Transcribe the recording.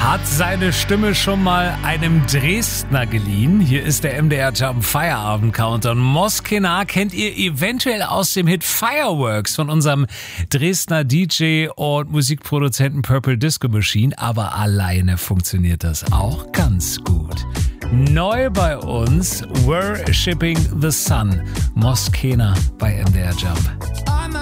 Hat seine Stimme schon mal einem Dresdner geliehen. Hier ist der MDR Jump Feierabend Countdown. Moskenar kennt ihr eventuell aus dem Hit Fireworks von unserem Dresdner DJ und Musikproduzenten Purple Disco Machine. Aber alleine funktioniert das auch ganz gut. Neu bei uns, Worshipping the Sun. Moskenar bei MDR Jump.